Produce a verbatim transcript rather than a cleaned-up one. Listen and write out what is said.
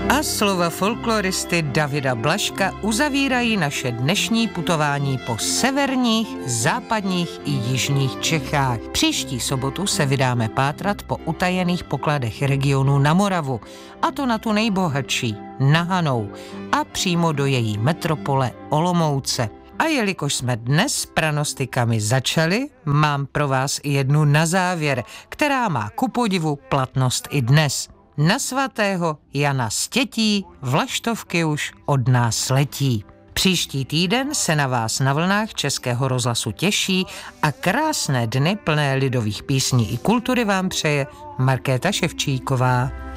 A slova folkloristy Davida Blažka uzavírají naše dnešní putování po severních, západních i jižních Čechách. Příští sobotu se vydáme pátrat po utajených pokladech regionu na Moravu, a to na tu nejbohatší, na Hanou, a přímo do její metropole Olomouce. A jelikož jsme dnes s pranostikami začali, mám pro vás i jednu na závěr, která má ku podivu platnost i dnes. Na svatého Jana Stětí vlaštovky už od nás letí. Příští týden se na vás na vlnách Českého rozhlasu těší a krásné dny plné lidových písní i kultury vám přeje Markéta Ševčíková.